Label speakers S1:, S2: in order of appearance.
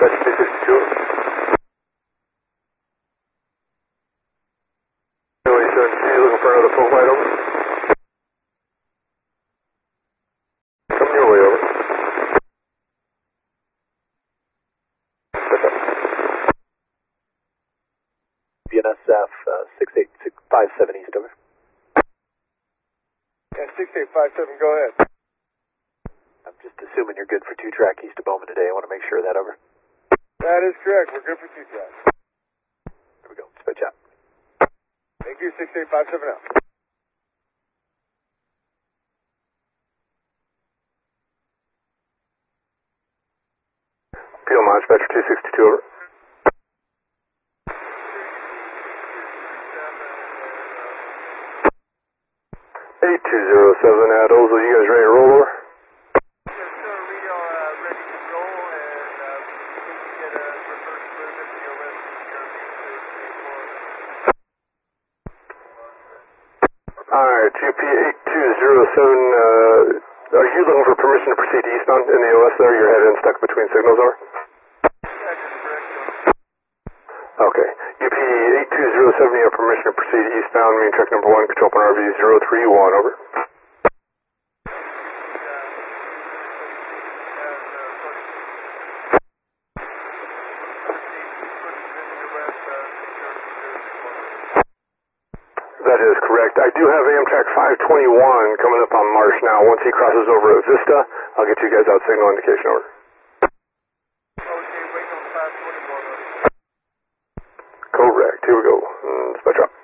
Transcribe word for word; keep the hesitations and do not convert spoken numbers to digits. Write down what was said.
S1: Dispatch two sixty-two. Runway seven two, looking for another full flight, over. Coming your way, over.
S2: V N S F uh, six eight five seven East, over.
S3: Yeah, six eight five seven, go ahead.
S2: I'm just assuming you're good for two track east of Bowman today. I want to make sure of that, over.
S3: That is correct. We're good for two tracks.
S2: Here we go. Spit out.
S3: Thank you, six eight five seven out.
S1: P O Mod, Dispatcher two sixty-two, over. eight two zero seven at Ozo, you guys ready to roll, over? Alright, G P eight two zero seven, uh, are you looking for permission to proceed eastbound in the O S there? You're heading stuck between signals, over? Okay, U P eight two zero seven, you have permission to proceed eastbound, main track number one, control point R V zero three one, over. That is correct. I do have Amtrak five twenty-one coming up on Marsh now. Once he crosses over at Vista, I'll get you guys out signal indication, over. Correct. Here we go. Mm, dispatch up.